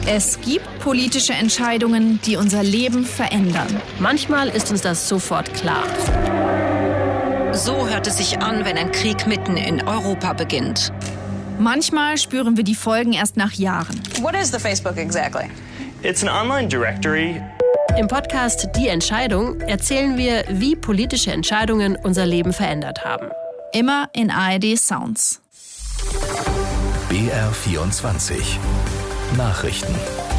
Es gibt politische Entscheidungen, die unser Leben verändern. Manchmal ist uns das sofort klar. So hört es sich an, wenn ein Krieg mitten in Europa beginnt. Manchmal spüren wir die Folgen erst nach Jahren. What is the Facebook exactly? It's an online directory. Im Podcast Die Entscheidung erzählen wir, wie politische Entscheidungen unser Leben verändert haben. Immer in ARD Sounds. BR24 Nachrichten.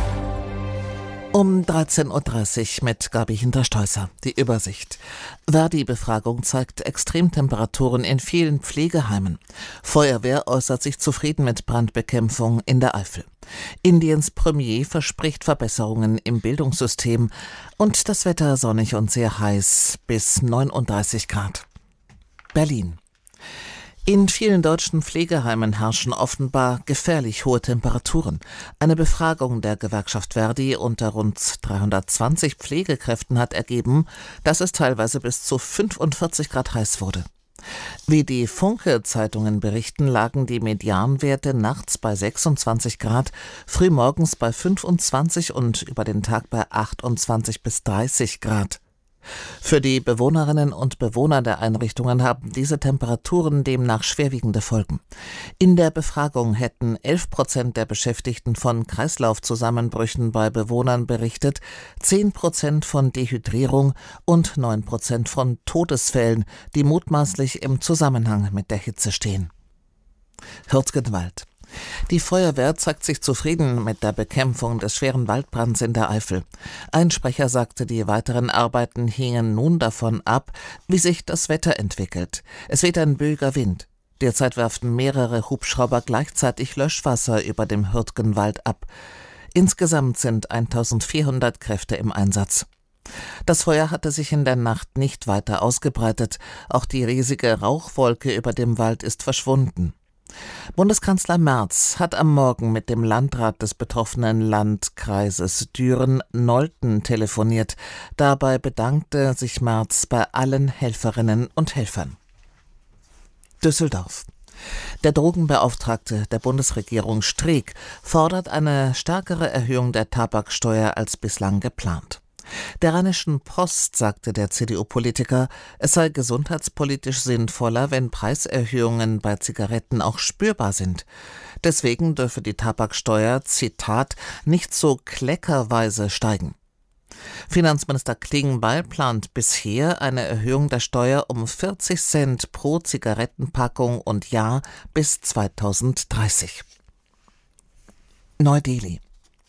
Um 13.30 Uhr mit Gabi Hinterstoißer. Die Übersicht. Verdi-Befragung zeigt Extremtemperaturen in vielen Pflegeheimen. Feuerwehr äußert sich zufrieden mit Brandbekämpfung in der Eifel. Indiens Premier verspricht Verbesserungen im Bildungssystem. Und das Wetter sonnig und sehr heiß bis 39 Grad. Berlin. In vielen deutschen Pflegeheimen herrschen offenbar gefährlich hohe Temperaturen. Eine Befragung der Gewerkschaft Verdi unter rund 320 Pflegekräften hat ergeben, dass es teilweise bis zu 45 Grad heiß wurde. Wie die Funke-Zeitungen berichten, lagen die Medianwerte nachts bei 26 Grad, frühmorgens bei 25 und über den Tag bei 28 bis 30 Grad. Für die Bewohnerinnen und Bewohner der Einrichtungen haben diese Temperaturen demnach schwerwiegende Folgen. In der Befragung hätten 11% der Beschäftigten von Kreislaufzusammenbrüchen bei Bewohnern berichtet, 10% von Dehydrierung und 9% von Todesfällen, die mutmaßlich im Zusammenhang mit der Hitze stehen. Hürtgenwald. Die Feuerwehr zeigt sich zufrieden mit der Bekämpfung des schweren Waldbrands in der Eifel. Ein Sprecher sagte, die weiteren Arbeiten hingen nun davon ab, wie sich das Wetter entwickelt. Es weht ein böiger Wind. Derzeit werfen mehrere Hubschrauber gleichzeitig Löschwasser über dem Hürtgenwald ab. Insgesamt sind 1400 Kräfte im Einsatz. Das Feuer hatte sich in der Nacht nicht weiter ausgebreitet. Auch die riesige Rauchwolke über dem Wald ist verschwunden. Bundeskanzler Merz hat am Morgen mit dem Landrat des betroffenen Landkreises Düren-Nolten telefoniert. Dabei bedankte sich Merz bei allen Helferinnen und Helfern. Düsseldorf. Der Drogenbeauftragte der Bundesregierung Streeck fordert eine stärkere Erhöhung der Tabaksteuer als bislang geplant. Der Rheinischen Post sagte der CDU-Politiker, es sei gesundheitspolitisch sinnvoller, wenn Preiserhöhungen bei Zigaretten auch spürbar sind. Deswegen dürfe die Tabaksteuer, Zitat, nicht so kleckerweise steigen. Finanzminister Klingbeil plant bisher eine Erhöhung der Steuer um 40 Cent pro Zigarettenpackung und Jahr bis 2030. Neu-Delhi.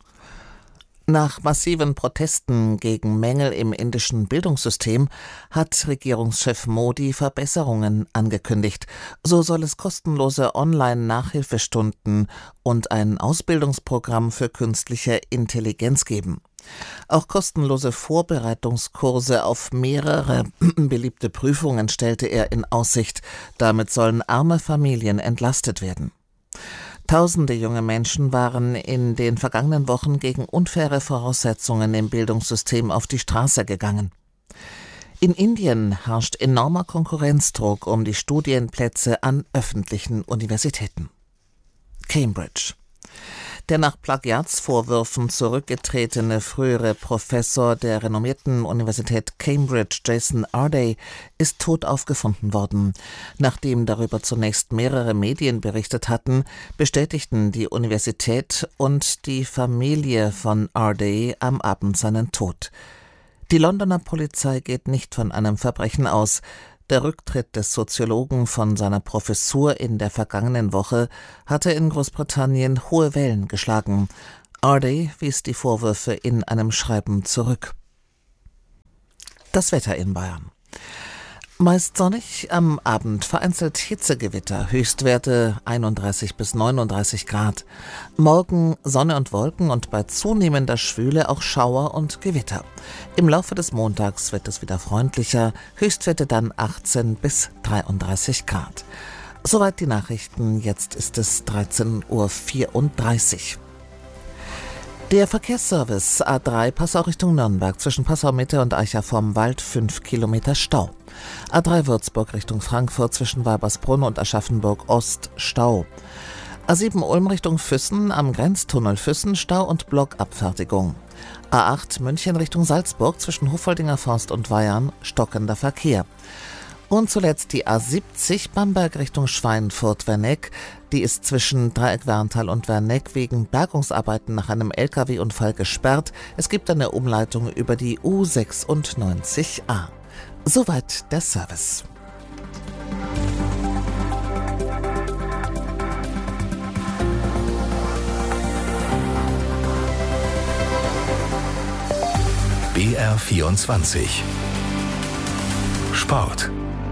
Nach massiven Protesten gegen Mängel im indischen Bildungssystem hat Regierungschef Modi Verbesserungen angekündigt. So soll es kostenlose Online-Nachhilfestunden und ein Ausbildungsprogramm für künstliche Intelligenz geben. Auch kostenlose Vorbereitungskurse auf mehrere beliebte Prüfungen stellte er in Aussicht. Damit sollen arme Familien entlastet werden. Tausende junge Menschen waren in den vergangenen Wochen gegen unfaire Voraussetzungen im Bildungssystem auf die Straße gegangen. In Indien herrscht enormer Konkurrenzdruck um die Studienplätze an öffentlichen Universitäten. Cambridge. Der nach Plagiatsvorwürfen zurückgetretene frühere Professor der renommierten Universität Cambridge, Jason Arday, ist tot aufgefunden worden. Nachdem darüber zunächst mehrere Medien berichtet hatten, bestätigten die Universität und die Familie von Arday am Abend seinen Tod. Die Londoner Polizei geht nicht von einem Verbrechen aus. Der Rücktritt des Soziologen von seiner Professur in der vergangenen Woche hatte in Großbritannien hohe Wellen geschlagen. Arday wies die Vorwürfe in einem Schreiben zurück. Das Wetter in Bayern. Meist sonnig, am Abend vereinzelt Hitzegewitter, Höchstwerte 31 bis 39 Grad. Morgen Sonne und Wolken und bei zunehmender Schwüle auch Schauer und Gewitter. Im Laufe des Montags wird es wieder freundlicher, Höchstwerte dann 18 bis 33 Grad. Soweit die Nachrichten, jetzt ist es 13.34 Uhr. Der Verkehrsservice A3 Passau Richtung Nürnberg zwischen Passau Mitte und Eicher vorm Wald 5 Kilometer Stau. A3 Würzburg Richtung Frankfurt zwischen Weibersbrunn und Aschaffenburg Ost Stau. A7 Ulm Richtung Füssen, am Grenztunnel Füssen Stau und Blockabfertigung. A8 München Richtung Salzburg, zwischen Huffoldinger Forst und Weyarn stockender Verkehr. Und zuletzt die A70 Bamberg Richtung Schweinfurt-Werneck. Die ist zwischen Dreieck-Werntal und Werneck wegen Bergungsarbeiten nach einem LKW-Unfall gesperrt. Es gibt eine Umleitung über die U96a. Soweit der Service. BR24 Sport.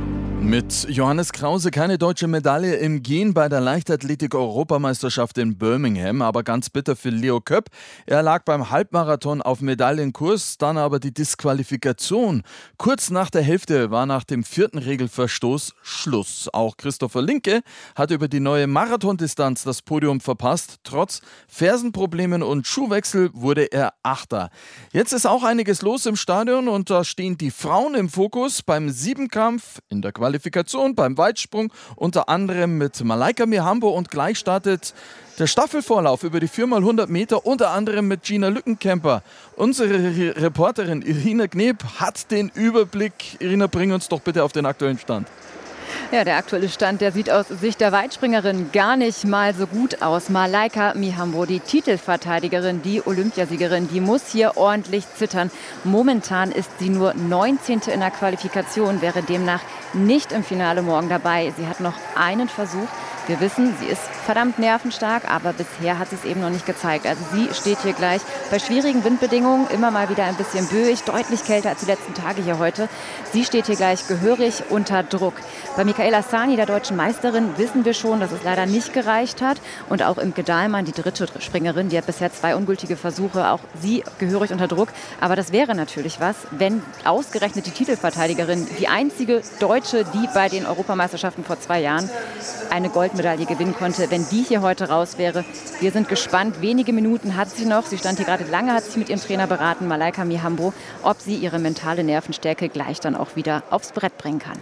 Mit Johannes Krause keine deutsche Medaille im Gehen bei der Leichtathletik-Europameisterschaft in Birmingham, aber ganz bitter für Leo Köpp. Er lag beim Halbmarathon auf Medaillenkurs, dann aber die Disqualifikation. Kurz nach der Hälfte war nach dem 4. Regelverstoß Schluss. Auch Christopher Linke hat über die neue Marathondistanz das Podium verpasst. Trotz Fersenproblemen und Schuhwechsel wurde er Achter. Jetzt ist auch einiges los im Stadion und da stehen die Frauen im Fokus beim Siebenkampf in der Qualifikation, beim Weitsprung, unter anderem mit Malaika Mihambo, und gleich startet der Staffelvorlauf über die 4x100 Meter, unter anderem mit Gina Lückenkämper. Unsere Reporterin Irina Kneb hat den Überblick. Irina, bring uns doch bitte auf den aktuellen Stand. Ja, der aktuelle Stand, der sieht aus Sicht der Weitspringerin gar nicht mal so gut aus. Malaika Mihambo, die Titelverteidigerin, die Olympiasiegerin, die muss hier ordentlich zittern. Momentan ist sie nur 19. in der Qualifikation, wäre demnach nicht im Finale morgen dabei. Sie hat noch einen Versuch. Wir wissen, sie ist verdammt nervenstark, aber bisher hat sie es eben noch nicht gezeigt. Also sie steht hier gleich bei schwierigen Windbedingungen, immer mal wieder ein bisschen böig, deutlich kälter als die letzten Tage hier heute. Sie steht hier gleich gehörig unter Druck. Bei Michaela Sani, der deutschen Meisterin, wissen wir schon, dass es leider nicht gereicht hat. Und auch Imke Dahlmann, die dritte Springerin, die hat bisher 2 ungültige Versuche, auch sie gehörig unter Druck. Aber das wäre natürlich was, wenn ausgerechnet die Titelverteidigerin, die einzige Deutsche, die bei den Europameisterschaften vor 2 Jahren eine Goldmedaille gewinnen konnte, wenn die hier heute raus wäre. Wir sind gespannt. Wenige Minuten hat sie noch. Sie stand hier gerade lange, hat sich mit ihrem Trainer beraten, Malaika Mihambo, ob sie ihre mentale Nervenstärke gleich dann auch wieder aufs Brett bringen kann.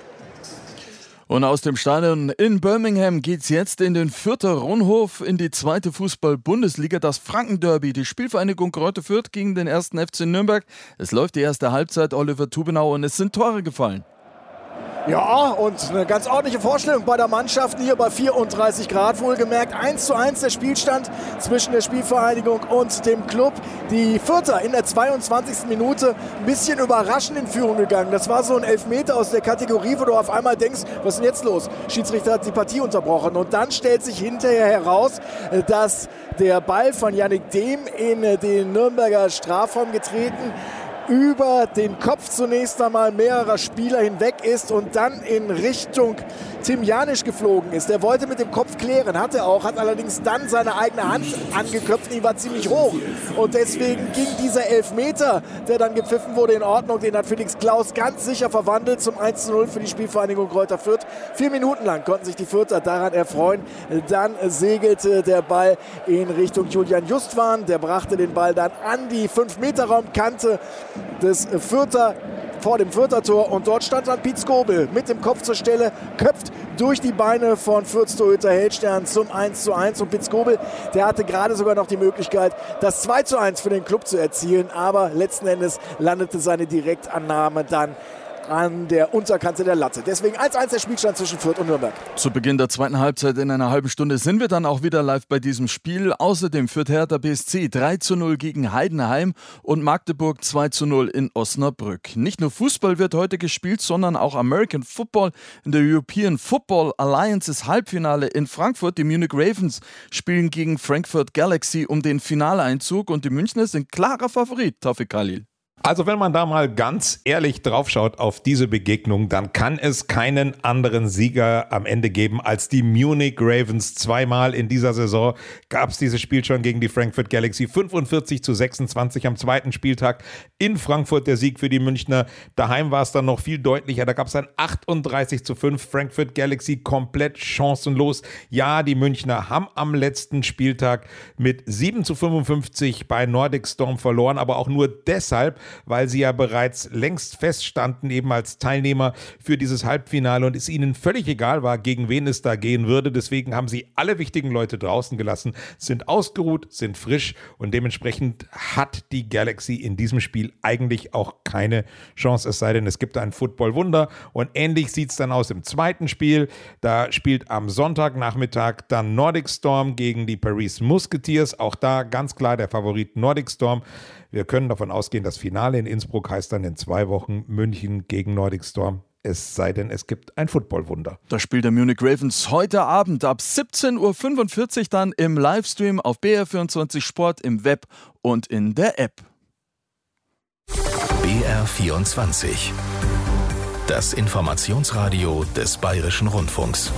Und aus dem Stadion in Birmingham geht's jetzt in den Fürther Rundhof in die 2. Fußball-Bundesliga, das Franken-Derby. Die Spielvereinigung Greuther Fürth gegen den 1. FC Nürnberg. Es läuft die erste Halbzeit, Oliver Tubenau, und es sind Tore gefallen. Ja, und eine ganz ordentliche Vorstellung bei der Mannschaft hier bei 34 Grad. Wohlgemerkt 1:1 der Spielstand zwischen der Spielvereinigung und dem Club. Die Fürther in der 22. Minute ein bisschen überraschend in Führung gegangen. Das war so ein Elfmeter aus der Kategorie, wo du auf einmal denkst, was ist denn jetzt los? Schiedsrichter hat die Partie unterbrochen. Und dann stellt sich hinterher heraus, dass der Ball von Yannick Dehm in den Nürnberger Strafraum getreten über den Kopf zunächst einmal mehrerer Spieler hinweg ist und dann in Richtung Tim Janisch geflogen ist. Der wollte mit dem Kopf klären, hat er auch, hat allerdings dann seine eigene Hand angeköpft, die war ziemlich hoch. Und deswegen ging dieser Elfmeter, der dann gepfiffen wurde, in Ordnung. Den hat Felix Klaus ganz sicher verwandelt zum 1:0 für die Spielvereinigung Greuther Fürth. 4 Minuten lang konnten sich die Fürther daran erfreuen. Dann segelte der Ball in Richtung Julian Justwan. Der brachte den Ball dann an die 5-Meter-Raumkante des Fürther, vor dem Fürther Tor, und dort stand dann Piet Skobel mit dem Kopf zur Stelle, köpft durch die Beine von Fürths Torhüter Hellstern zum 1:1, und Piet Skobel, der hatte gerade sogar noch die Möglichkeit, das 2:1 für den Club zu erzielen, aber letzten Endes landete seine Direktannahme dann an der Unterkante der Latte. Deswegen 1:1 der Spielstand zwischen Fürth und Nürnberg. Zu Beginn der zweiten Halbzeit in einer halben Stunde sind wir dann auch wieder live bei diesem Spiel. Außerdem führt Hertha BSC 3:0 gegen Heidenheim und Magdeburg 2:0 in Osnabrück. Nicht nur Fußball wird heute gespielt, sondern auch American Football. In der European Football Alliance's Halbfinale in Frankfurt. Die Munich Ravens spielen gegen Frankfurt Galaxy um den Finaleinzug und die Münchner sind klarer Favorit, Tawfik Khalil. Also wenn man da mal ganz ehrlich drauf schaut auf diese Begegnung, dann kann es keinen anderen Sieger am Ende geben als die Munich Ravens. 2-mal in dieser Saison gab es dieses Spiel schon gegen die Frankfurt Galaxy. 45:26 am zweiten Spieltag in Frankfurt der Sieg für die Münchner. Daheim war es dann noch viel deutlicher. Da gab es ein 38:5. Frankfurt Galaxy komplett chancenlos. Ja, die Münchner haben am letzten Spieltag mit 7:55 bei Nordic Storm verloren, aber auch nur deshalb, weil sie ja bereits längst feststanden, eben als Teilnehmer für dieses Halbfinale und es ihnen völlig egal war, gegen wen es da gehen würde. Deswegen haben sie alle wichtigen Leute draußen gelassen, sind ausgeruht, sind frisch und dementsprechend hat die Galaxy in diesem Spiel eigentlich auch keine Chance, es sei denn, es gibt ein Football-Wunder und ähnlich sieht es dann aus im zweiten Spiel. Da spielt am Sonntagnachmittag dann Nordic Storm gegen die Paris Musketeers. Auch da ganz klar der Favorit Nordic Storm. Wir können davon ausgehen, das Finale in Innsbruck heißt dann in 2 Wochen München gegen Nordic Storm. Es sei denn, es gibt ein Footballwunder. Das Spiel der Munich Ravens heute Abend ab 17:45 Uhr dann im Livestream auf BR24 Sport, im Web und in der App. BR24. Das Informationsradio des Bayerischen Rundfunks.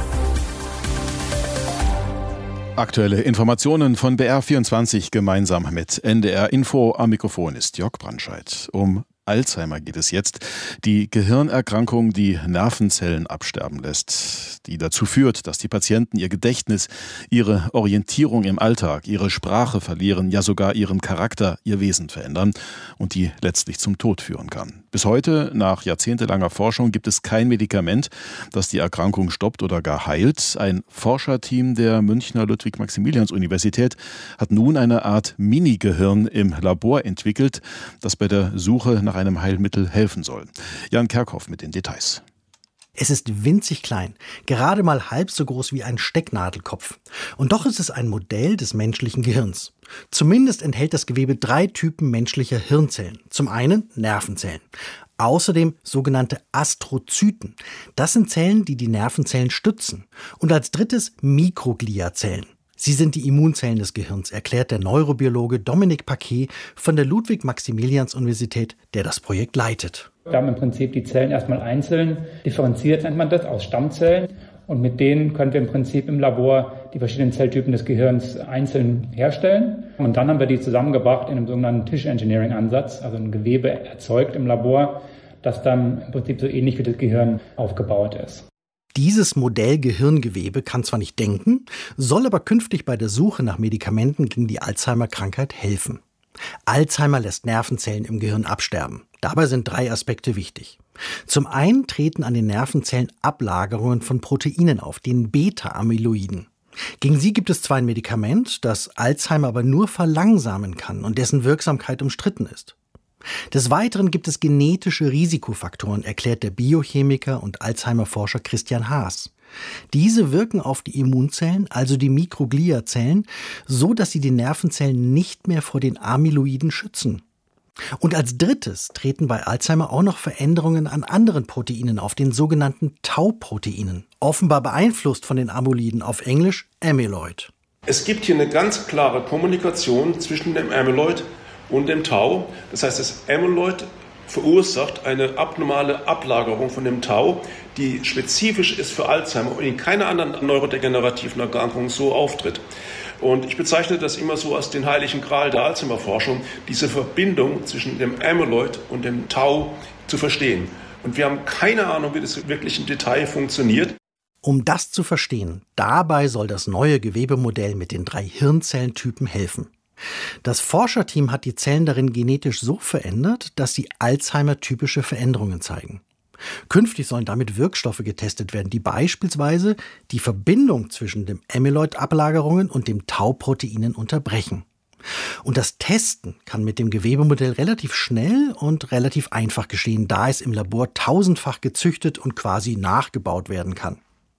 Aktuelle Informationen von BR24 gemeinsam mit NDR Info. Am Mikrofon ist Jörg Brandscheid. Um Alzheimer geht es jetzt. Die Gehirnerkrankung, die Nervenzellen absterben lässt, die dazu führt, dass die Patienten ihr Gedächtnis, ihre Orientierung im Alltag, ihre Sprache verlieren, ja sogar ihren Charakter, ihr Wesen verändern und die letztlich zum Tod führen kann. Bis heute, nach jahrzehntelanger Forschung, gibt es kein Medikament, das die Erkrankung stoppt oder gar heilt. Ein Forscherteam der Münchner Ludwig-Maximilians-Universität hat nun eine Art Mini-Gehirn im Labor entwickelt, das bei der Suche nach einem Heilmittel helfen soll. Jan Kerkhoff mit den Details. Es ist winzig klein, gerade mal halb so groß wie ein Stecknadelkopf. Und doch ist es ein Modell des menschlichen Gehirns. Zumindest enthält das Gewebe 3 Typen menschlicher Hirnzellen. Zum einen Nervenzellen. Außerdem sogenannte Astrozyten. Das sind Zellen, die die Nervenzellen stützen. Und als drittes Mikrogliazellen. Sie sind die Immunzellen des Gehirns, erklärt der Neurobiologe Dominik Paquet von der Ludwig-Maximilians-Universität, der das Projekt leitet. Wir haben im Prinzip die Zellen erstmal einzeln differenziert, nennt man das, aus Stammzellen. Und mit denen können wir im Prinzip im Labor die verschiedenen Zelltypen des Gehirns einzeln herstellen. Und dann haben wir die zusammengebracht in einem sogenannten Tissue-Engineering-Ansatz, also ein Gewebe erzeugt im Labor, das dann im Prinzip so ähnlich wie das Gehirn aufgebaut ist. Dieses Modell Gehirngewebe kann zwar nicht denken, soll aber künftig bei der Suche nach Medikamenten gegen die Alzheimer-Krankheit helfen. Alzheimer lässt Nervenzellen im Gehirn absterben. Dabei sind 3 Aspekte wichtig. Zum einen treten an den Nervenzellen Ablagerungen von Proteinen auf, den Beta-Amyloiden. Gegen sie gibt es zwar ein Medikament, das Alzheimer aber nur verlangsamen kann und dessen Wirksamkeit umstritten ist. Des Weiteren gibt es genetische Risikofaktoren, erklärt der Biochemiker und Alzheimer-Forscher Christian Haas. Diese wirken auf die Immunzellen, also die Mikrogliazellen, so dass sie die Nervenzellen nicht mehr vor den Amyloiden schützen. Und als drittes treten bei Alzheimer auch noch Veränderungen an anderen Proteinen auf, den sogenannten Tau-Proteinen, offenbar beeinflusst von den Amyloiden, auf Englisch Amyloid. Es gibt hier eine ganz klare Kommunikation zwischen dem Amyloid und dem Tau. Das heißt, das Amyloid verursacht eine abnormale Ablagerung von dem Tau, die spezifisch ist für Alzheimer und in keiner anderen neurodegenerativen Erkrankung so auftritt. Und ich bezeichne das immer so als den heiligen Gral der Alzheimer-Forschung, diese Verbindung zwischen dem Amyloid und dem Tau zu verstehen. Und wir haben keine Ahnung, wie das wirklich im Detail funktioniert. Um das zu verstehen, dabei soll das neue Gewebemodell mit den 3 Hirnzellentypen helfen. Das Forscherteam hat die Zellen darin genetisch so verändert, dass sie Alzheimer-typische Veränderungen zeigen. Künftig sollen damit Wirkstoffe getestet werden, die beispielsweise die Verbindung zwischen den Amyloid-Ablagerungen und dem Tau-Proteinen unterbrechen. Und das Testen kann mit dem Gewebemodell relativ schnell und relativ einfach geschehen, da es im Labor 1000-fach gezüchtet und quasi nachgebaut werden kann.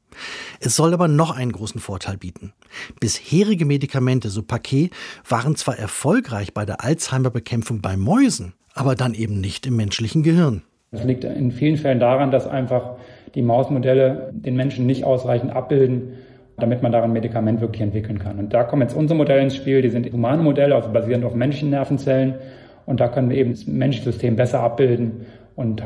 Es soll aber noch einen großen Vorteil bieten. Bisherige Medikamente, so Paquet, waren zwar erfolgreich bei der Alzheimer-Bekämpfung bei Mäusen, aber dann eben nicht im menschlichen Gehirn. Das liegt in vielen Fällen daran, dass einfach die Mausmodelle den Menschen nicht ausreichend abbilden, damit man daran ein Medikament wirklich entwickeln kann. Und da kommen jetzt unsere Modelle ins Spiel, die sind humane Modelle, also basierend auf menschlichen Nervenzellen. Und da können wir eben das menschliche System besser abbilden und